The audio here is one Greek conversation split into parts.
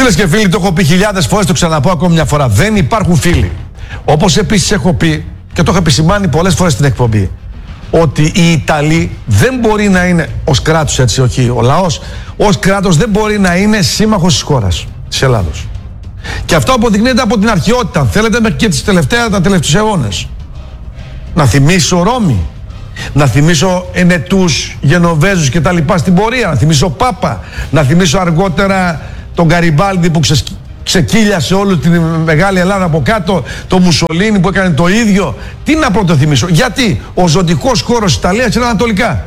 Φίλες και φίλοι, το έχω πει χιλιάδες φορές, το ξαναπώ ακόμη μια φορά. Δεν υπάρχουν φίλοι. Όπως επίσης έχω πει και το έχω επισημάνει πολλές φορές στην εκπομπή, ότι οι Ιταλοί δεν μπορεί να είναι ως κράτος, έτσι, όχι ο λαός, ως κράτος δεν μπορεί να είναι σύμμαχος της χώρας, της Ελλάδος. Και αυτό αποδεικνύεται από την αρχαιότητα, αν θέλετε, μέχρι και τα τελευταίους αιώνες. Να θυμίσω Ρώμη, να θυμίσω Ενετούς, Γενοβέζους και τα λοιπά στην πορεία, να θυμίσω Πάπα, να θυμίσω αργότερα τον Γκαριμπάλντι που ξεκύλιασε όλη τη μεγάλη Ελλάδα από κάτω, το Μουσολίνι που έκανε το ίδιο. Τι να πρωτοθυμίσω, γιατί ο ζωτικός χώρος της Ιταλίας είναι ανατολικά.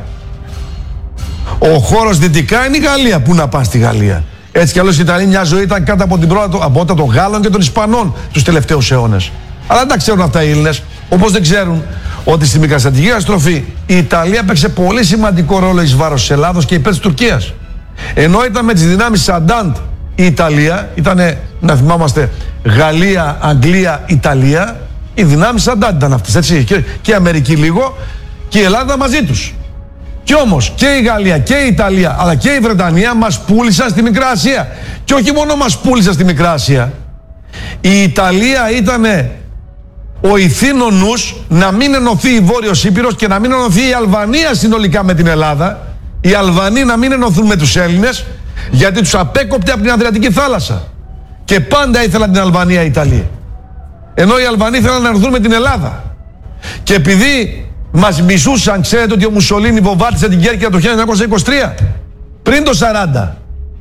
Ο χώρος δυτικά είναι η Γαλλία. Πού να πας στη Γαλλία? Έτσι κι αλλιώς η Ιταλία μια ζωή ήταν κάτω από την πρώτα των Γάλλων και των Ισπανών τους τελευταίους αιώνες. Αλλά δεν τα ξέρουν αυτά οι Έλληνες, όπως δεν ξέρουν ότι στη μικρασιατική καταστροφή η Ιταλία παίξε πολύ σημαντικό ρόλο εις βάρος της Ελλάδος και υπέρ της Τουρκίας. Ενώ ήταν με τις δυνάμεις Σαντάντ η Ιταλία, ήταν, να θυμάμαστε, Γαλλία, Αγγλία, Ιταλία, οι δυνάμεις Σαντάντ ήταν αυτές, έτσι, και η Αμερική λίγο και η Ελλάδα μαζί τους. Κι όμως και η Γαλλία και η Ιταλία αλλά και η Βρετανία μας πούλησαν στη Μικρά Ασία. Και όχι μόνο μας πούλησαν στη Μικρά Ασία, η Ιταλία ήταν ο ηθήνων νους να μην ενωθεί η Βόρειος Ήπειρος και να μην ενωθεί η Αλβανία συνολικά με την Ελλάδα. Οι Αλβανοί να μην ενωθούν με τους Έλληνες, γιατί τους απέκοπτε από την Αδριατική θάλασσα. Και πάντα ήθελαν την Αλβανία οι Ιταλοί. Ενώ οι Αλβανοί ήθελαν να ενωθούν με την Ελλάδα. Και επειδή μας μισούσαν, ξέρετε ότι ο Μουσολίνι βομβάρδισε την Κέρκυρα το 1923. Πριν το 40.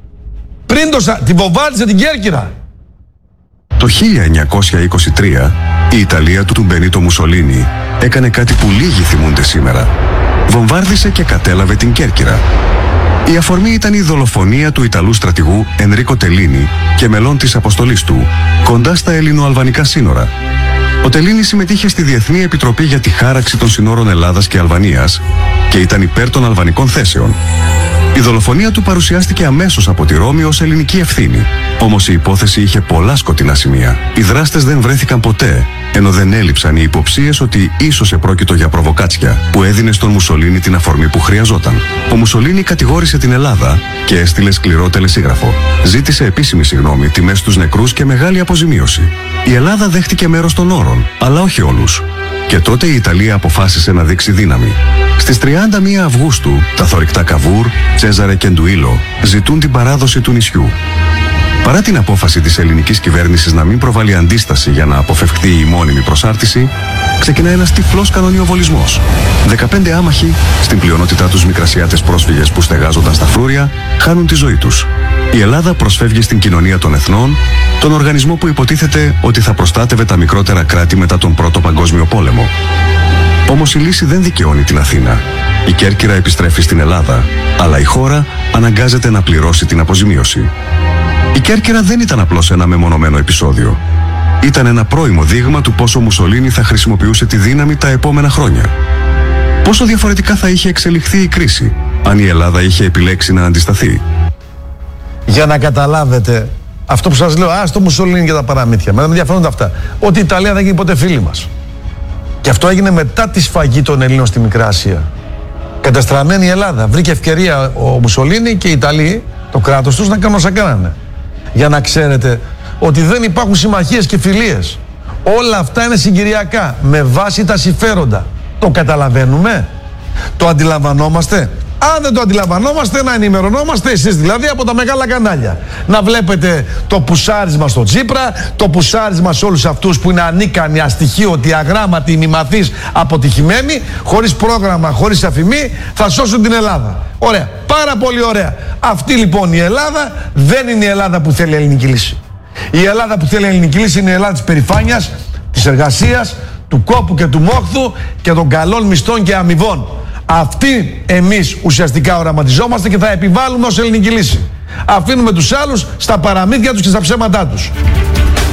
Την βομβάρδισε την Κέρκυρα. Το 1923 η Ιταλία του Μπενίτο Μουσολίνι έκανε κάτι που λίγοι θυμούνται σήμερα. Βομβάρδισε και κατέλαβε την Κέρκυρα. Η αφορμή ήταν η δολοφονία του Ιταλού στρατηγού Ενρίκο Τελίνι και μελών της αποστολής του, κοντά στα ελληνοαλβανικά σύνορα. Ο Τελίνι συμμετείχε στη Διεθνή Επιτροπή για τη Χάραξη των Συνόρων Ελλάδας και Αλβανίας και ήταν υπέρ των αλβανικών θέσεων. Η δολοφονία του παρουσιάστηκε αμέσως από τη Ρώμη ως ελληνική ευθύνη. Όμως η υπόθεση είχε πολλά σκοτεινά σημεία. Οι δράστες δεν βρέθηκαν ποτέ, ενώ δεν έλειψαν οι υποψίες ότι ίσως επρόκειτο για προβοκάτσια που έδινε στον Μουσολίνι την αφορμή που χρειαζόταν. Ο Μουσολίνι κατηγόρησε την Ελλάδα και έστειλε σκληρό τελεσίγραφο. Ζήτησε επίσημη συγγνώμη, τιμές στους νεκρούς και μεγάλη αποζημίωση. Η Ελλάδα δέχτηκε μέρος των όρων, αλλά όχι όλους. Και τότε η Ιταλία αποφάσισε να δείξει δύναμη. Στις 31 Αυγούστου, τα θωρηκτά Καβούρ, Τσέζαρε και Ντουίλο ζητούν την παράδοση του νησιού. Παρά την απόφαση της ελληνικής κυβέρνησης να μην προβάλλει αντίσταση για να αποφευχθεί η μόνιμη προσάρτηση, ξεκινά ένας τυφλός κανονιοβολισμός. 15 άμαχοι, στην πλειονότητά τους μικρασιάτες πρόσφυγες που στεγάζονταν στα φρούρια, χάνουν τη ζωή τους. Η Ελλάδα προσφεύγει στην Κοινωνία των Εθνών, τον οργανισμό που υποτίθεται ότι θα προστάτευε τα μικρότερα κράτη μετά τον Πρώτο Παγκόσμιο Πόλεμο. Όμως η λύση δεν δικαιώνει την Αθήνα. Η Κέρκυρα επιστρέφει στην Ελλάδα, αλλά η χώρα αναγκάζεται να πληρώσει την αποζημίωση. Η Κέρκυρα δεν ήταν απλώς ένα μεμονωμένο επεισόδιο. Ήταν ένα πρώιμο δείγμα του πόσο ο Μουσολίνι θα χρησιμοποιούσε τη δύναμη τα επόμενα χρόνια. Πόσο διαφορετικά θα είχε εξελιχθεί η κρίση, αν η Ελλάδα είχε επιλέξει να αντισταθεί. Για να καταλάβετε αυτό που σας λέω, το Μουσολίνι και τα παραμύθια, με ενδιαφέρονται αυτά, ότι η Ιταλία δεν γίνει ποτέ φίλη μας. Και αυτό έγινε μετά τη σφαγή των Ελλήνων στη Μικρά Ασία. Καταστραμμένη η Ελλάδα. Βρήκε ευκαιρία ο Μουσολίνι και οι Ιταλοί, το κράτος τους, να κάνουν όσα κάνανε. Για να ξέρετε ότι δεν υπάρχουν συμμαχίες και φιλίες. Όλα αυτά είναι συγκυριακά, με βάση τα συμφέροντα. Το καταλαβαίνουμε? Το αντιλαμβανόμαστε? Αν δεν το αντιλαμβανόμαστε, να ενημερωνόμαστε εσείς δηλαδή από τα μεγάλα κανάλια. Να βλέπετε το πουσάρισμα στο Τσίπρα, το πουσάρισμα σε όλους αυτούς που είναι ανίκανοι, αστοιχείωτοι, αγράμματοι, μημαθείς, αποτυχημένοι, χωρίς πρόγραμμα, χωρίς αφημί, θα σώσουν την Ελλάδα. Ωραία, πάρα πολύ ωραία. Αυτή λοιπόν η Ελλάδα δεν είναι η Ελλάδα που θέλει η ελληνική λύση. Η Ελλάδα που θέλει η ελληνική λύση είναι η Ελλάδα της περηφάνειας, της εργασίας, του κόπου και του μόχθου και των καλών μισθών και αμοιβών. Αυτή εμείς ουσιαστικά οραματιζόμαστε και θα επιβάλλουμε ως ελληνική λύση. Αφήνουμε τους άλλους στα παραμύθια τους και στα ψέματά τους.